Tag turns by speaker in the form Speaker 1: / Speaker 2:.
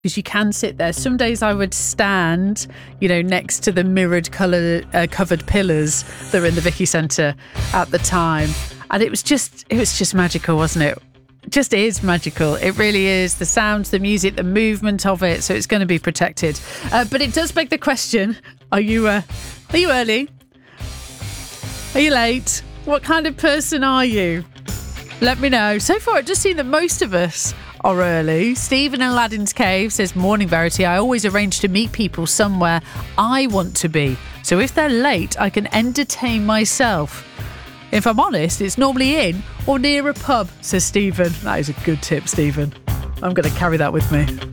Speaker 1: because you can sit there. Some days I would stand, next to the mirrored covered pillars that were in the Vicky Centre at the time. And it was just magical, wasn't it? It just is magical. It really is. The sounds, the music, the movement of it. So it's going to be protected. But it does beg the question, are you early? Are you late? What kind of person are you? Let me know. So far, I've just seen that most of us are early. Stephen in Aladdin's Cave says, morning Verity, I always arrange to meet people somewhere I want to be. So if they're late, I can entertain myself. If I'm honest, it's normally in or near a pub, says Stephen. That is a good tip, Stephen. I'm going to carry that with me.